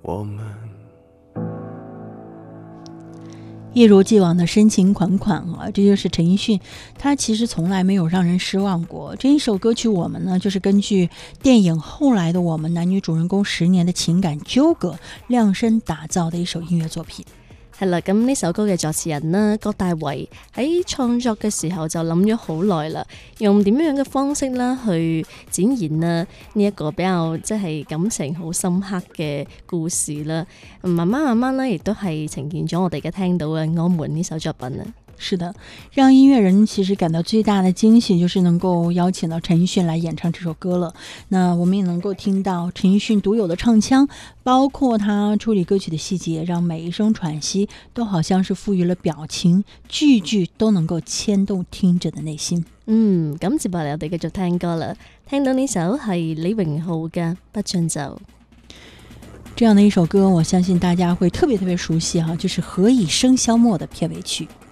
我们一如既往的深情款款啊，这就是陈奕迅，他其实从来没有让人失望过。这一首歌曲《我们》呢，就是根据电影后来的我们男女主人公10年的情感纠葛量身打造的一首音乐作品。 係啦，咁呢首歌嘅作詞人呢，郭大為喺創作嘅時候就諗咗好耐啦，用點樣嘅方式啦去展現呢一個比較即係感情好深刻嘅故事啦。慢慢呢，亦都係呈現咗我哋嘅聽到嘅《我們》呢首作品啊。 是的，让音乐人其实感到最大的惊喜就是能够邀请到陈奕迅来演唱这首歌了。那我们也能够听到陈奕迅独有的唱腔，包括他处理歌曲的细节，让每一声喘息都好像是赋予了表情，句句都能够牵动听者的内心。 咁接落嚟我哋繼續聽歌啦，聽到呢首係李榮浩嘅《不進就》。 这样的一首歌，我相信大家会特别熟悉啊，就是《何以笙箫默》的片尾曲。